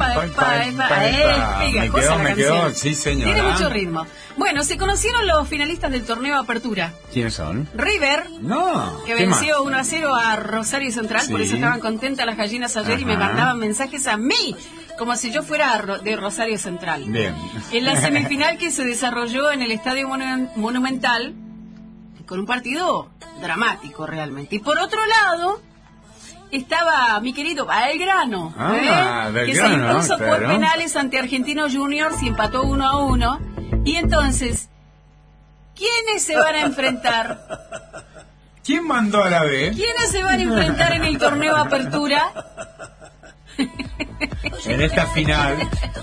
Me quedó, sí señora. Tiene mucho ritmo. Bueno, se conocieron los finalistas del torneo Apertura. ¿Quiénes son? River, que venció 1-0 a Rosario Central, Sí. por eso estaban contentas las gallinas ayer. Ajá. Y me mandaban mensajes a mí, como si yo fuera de Rosario Central. Bien. En la semifinal que se desarrolló en el Estadio Monumental, con un partido dramático realmente. Y por otro lado estaba mi querido Belgrano, Belgrano, que se impuso por claro. penales ante Argentinos Juniors y empató 1-1. Y entonces, ¿quiénes se van a enfrentar? ¿Quién mandó a la B? ¿Quiénes se van a enfrentar en el torneo Apertura? En esta final.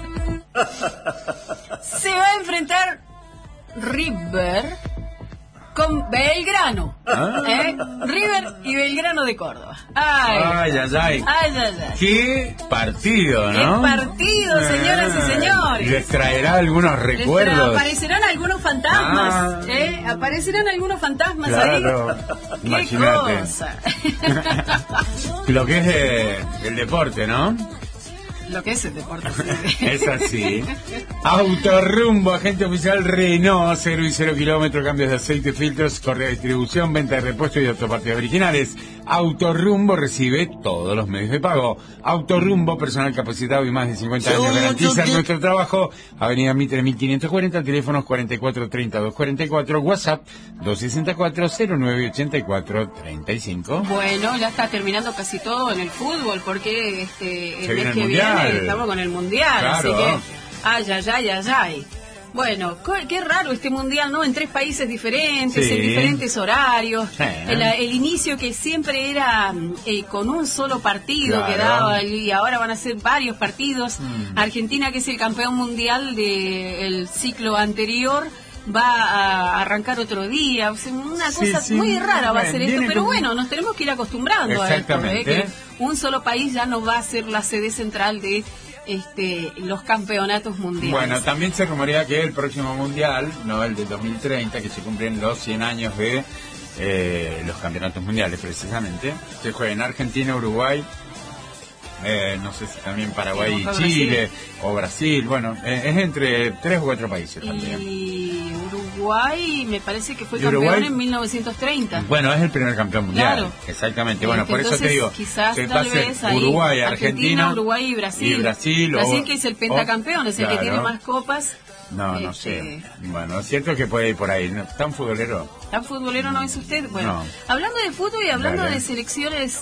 Se va a enfrentar River con Belgrano. River y Belgrano de Córdoba. Ay. Qué partido, ¿no? Qué partido, señoras y señores. Les traerá algunos recuerdos. Aparecerán algunos fantasmas. Aparecerán algunos fantasmas claro. ahí. Imagínate. Qué cosa. Lo que es el deporte, ¿no? Lo que es el deporte. Es así. Autorrumbo, agente oficial Renault, 0 y 0 kilómetros, cambios de aceite, filtros, correa de distribución, venta de repuestos y de autopartes originales. Autorrumbo recibe todos los medios de pago. Autorrumbo, personal capacitado y más de 50 años garantizan nuestro trabajo. Avenida Mitre 1540, teléfonos 4430-244, WhatsApp 264-0984-35. Bueno, ya está terminando casi todo en el fútbol, porque el mes que viene estamos con el mundial, claro. Así que ay. Bueno, qué raro este mundial, ¿no? En 3 países diferentes, sí. en diferentes horarios. Sí. El inicio que siempre era con un solo partido claro. que daba, y ahora van a ser varios partidos. Argentina, que es el campeón mundial del ciclo anterior, va a arrancar otro día. Una cosa muy rara va a ser esto, pero bueno, nos tenemos que ir acostumbrando a esto, que un solo país ya no va a ser la sede central de los campeonatos mundiales. Bueno, también se rumorea que el próximo mundial, no el del 2030, que se cumplen los 100 años de los campeonatos mundiales precisamente, se juega en Argentina, Uruguay, no sé si también Paraguay y Chile, o Brasil, bueno, es entre 3 o 4 países también. Y Uruguay me parece que fue campeón en 1930. Bueno, es el primer campeón mundial. Claro. Exactamente, bueno, por eso te digo, quizás se tal vez ahí, Uruguay, Argentina, Uruguay y Brasil. Brasil que es el pentacampeón, es el que tiene más copas. No sé. Bueno, es cierto que puede ir por ahí. ¿Tan futbolero? ¿Tan futbolero no es usted? Bueno, hablando de fútbol y hablando de selecciones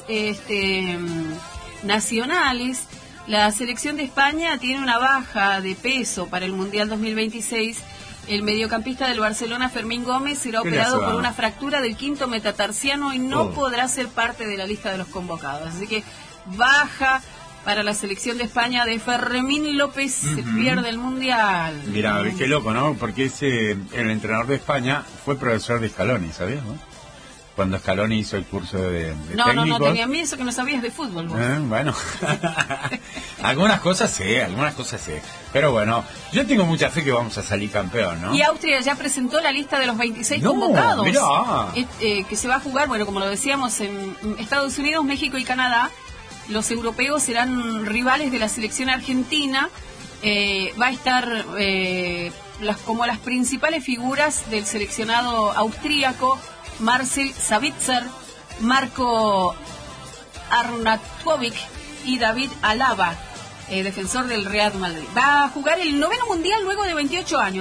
nacionales, la selección de España tiene una baja de peso para el Mundial 2026. El mediocampista del Barcelona, Fermín Gómez, será operado por una fractura del quinto metatarsiano y no podrá ser parte de la lista de los convocados. Así que baja para la selección de España de Fermín López, se pierde el Mundial. Mira, qué loco, ¿no? Porque el entrenador de España fue profesor de Scaloni, ¿sabías, no? Cuando Scaloni hizo el curso de técnicos. No tenía mí eso que no sabías de fútbol, vos. Bueno, algunas cosas sí. Pero bueno, yo tengo mucha fe que vamos a salir campeón, ¿no? Y Austria ya presentó la lista de los 26 convocados. Mirá. Que se va a jugar, bueno, como lo decíamos, en Estados Unidos, México y Canadá. Los europeos serán rivales de la selección argentina. Va a estar como las principales figuras del seleccionado austríaco: Marcel Sabitzer, Marco Arnautovic y David Alaba, defensor del Real Madrid. Va a jugar el 9º mundial luego de 28 años.